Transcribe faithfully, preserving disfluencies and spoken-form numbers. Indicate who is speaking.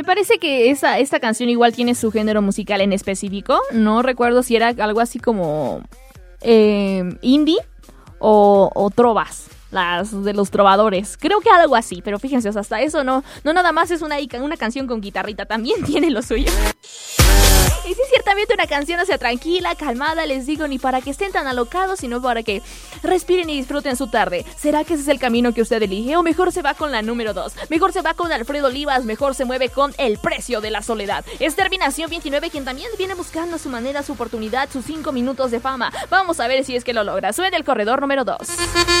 Speaker 1: Me parece que esa, esta canción igual tiene su género musical en específico. No recuerdo si era algo así como eh, indie o, o trovas. Las de los trovadores. Creo que algo así, pero fíjense, o sea, hasta eso no, no nada más es una, una canción con guitarrita, también tiene lo suyo. Y sí, ciertamente una canción, o sea, tranquila, calmada, les digo, ni para que estén tan alocados, sino para que respiren y disfruten su tarde. ¿Será que ese es el camino que usted elige? O mejor se va con la número dos. Mejor se va con Alfredo Olivas, mejor se mueve con El precio de la soledad. Es Terminación veintinueve quien también viene buscando a su manera, su oportunidad, sus cinco minutos de fama. Vamos a ver si es que lo logra. Suena el corredor número dos.